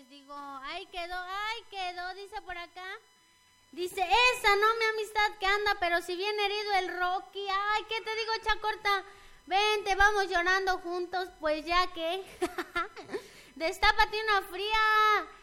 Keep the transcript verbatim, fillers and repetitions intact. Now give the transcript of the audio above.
digo, ahí quedó, ahí quedó, dice por acá. Dice, esa no mi amistad que anda, pero si viene herido el Rocky. Ay, ¿qué te digo, Chacorta? Vente, vamos llorando juntos, pues ya que. Destápate una fría.